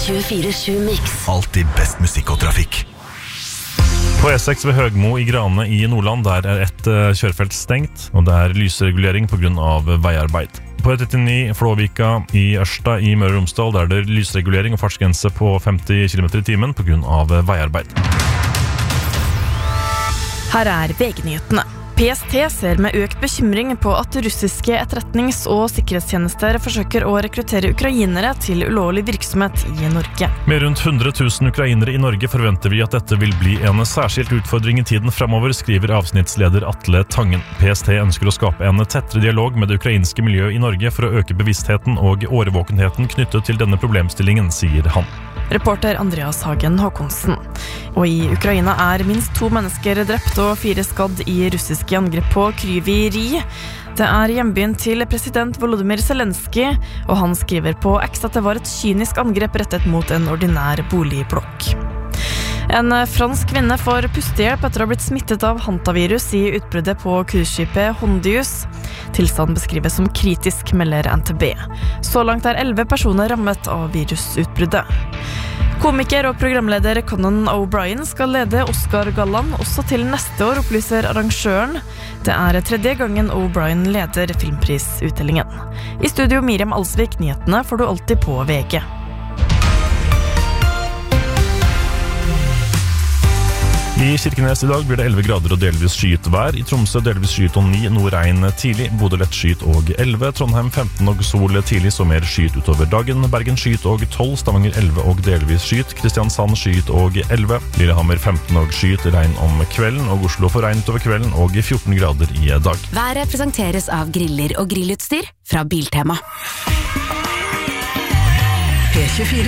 24/7 Mix. Alltid best musikk og trafikk. På E6 ved Høgmo i Grane i Nordland, der et kjørefelt stengt, og det lysregulering på grunn av veiarbeid. På E39 Flåvika i Ørsta i Møre og Romsdal, der det lysregulering og fartsgrense på 50 km i timen på grunn av veiarbeid. Her VG-nyhetene. PST ser med økt bekymring på at russiske etterretnings- og sikkerhetstjenester forsøker å rekruttere ukrainere til ulovlig virksomhet i Norge. Med rundt 100 000 ukrainere i Norge forventer vi at dette vil bli en særskilt utfordring i tiden fremover, skriver avsnittsleder Atle Tangen. PST ønsker å skape en tettere dialog med det ukrainske miljøet i Norge for å øke bevisstheten og årvåkenheten knyttet til denne problemstillingen, sier han. Reporter Andreas Hagen Håkonsen. Og i Ukraina minst 2 mennesker drept og 4 skadd i russiske angrep på Kryvyi Rih. Det hjembyen til president Volodymyr Zelenskyj, og han skriver på X at det var et kynisk angrep rettet mot en ordinær boligblokk. En fransk kvinne får pustehjelp etter å ha blitt smittet av hantavirus i utbruddet på cruiseskipet Hondius. Tilstanden beskrives som kritisk, melder NTB. Så langt 11 personer rammet av virusutbruddet. Komiker og programleder Conan O'Brien skal lede Oscar-gallaen også til neste år, opplyser arrangøren. Det 3. gangen O'Brien leder filmprisutdelingen. I studio Miriam Alsvik, nyhetene får du alltid på VG. I Kirkenes i dag blir det 11 grader og delvis skyet vær. I Tromsø delvis skyet og 9, nordregn tidlig. Bodø lett skyet og 11. Trondheim 15 og sol tidlig, så mer skyet utover dagen. Bergen skyet og 12. Stavanger 11 og delvis skyet. Kristiansand skyet og 11. Lillehammer 15 og skyet, regn om kvelden. Og Oslo får regn utover kvelden og 14 grader i dag. Været presenteres av griller og grillutstyr fra Biltema. P24